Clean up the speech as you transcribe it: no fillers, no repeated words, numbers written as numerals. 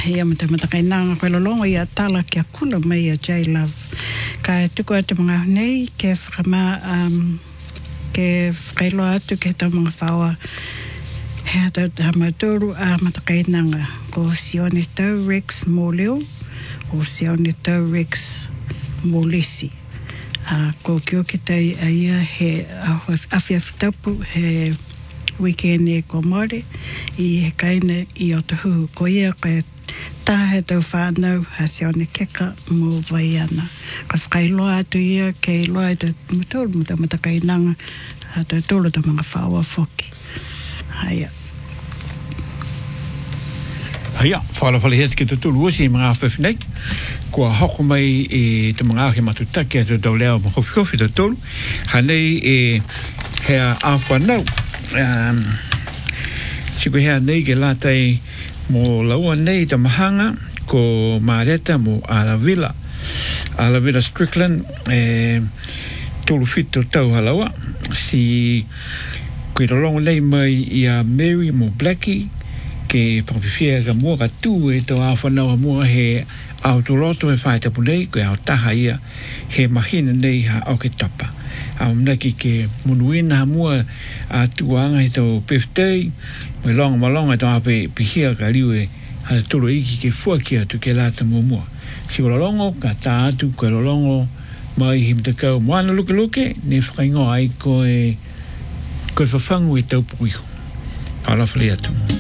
ia mata kai nanga koe lolongo ia tala kia kula mai a J-Love. Ka tuku atu mga nei ke ke whailoa atu ke tau mga whaua he ata hamaturu a mata kai nanga ko Sione Tau Rex Moleo o Sione Tau Rex Molesi. Ko kio ki tai a ia he awhiawhitapu he weekend e ko Māori I he kaine I o te huhu ko ia koe tahe tau whānau ha Sione Keka mō vai ana. Ka whakailoa atu ia kei loa I te mutoro mata kai nanga ha te tolo ta mga whaua whoki. Haia. Haia, whalawhale hes ki te tulu osi mga awhawhinei. Kua hoko mai te mga ahi matutaki a te tau leo ma howhi te tolu. Hanei hea awhanau. Siko hea nei ke lātai mō laua nei ta mahanga ko Mareta mō Alavila. Alavila Strickland tolu whito tau halaua. Si koe rolongo nei mai I a Mary mō Blackie ke whakawhiwhia ka mua ka tū e tau awhanau a mua he au toloto e whae tapu nei koe au taha ia he mahina nei ha au ke tapa. Au mnaki ke munuina ha mua a tuanga he tau birthday me longa malonga tau ape pihia ka liwe ha tolo iki ke fuakia tu ke lata mua. Si rolongo ka tā atu koe rolongo mai himtakau moana luke ne whakaingoa ai koe whawhangu e tau puiho. Palawhale atu.